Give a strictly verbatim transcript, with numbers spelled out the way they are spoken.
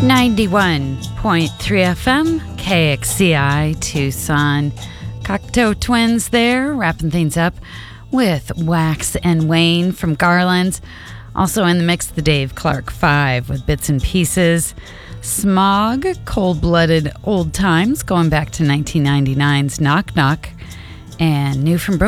ninety-one point three F M, K X C I, Tucson. Cocteau Twins there, wrapping things up with Wax and Wayne from Garland's. Also in the mix, the Dave Clark Five with Bits and Pieces. Smog, Cold-Blooded Old Times, going back to nineteen ninety-nine's Knock Knock. And new from Brooklyn.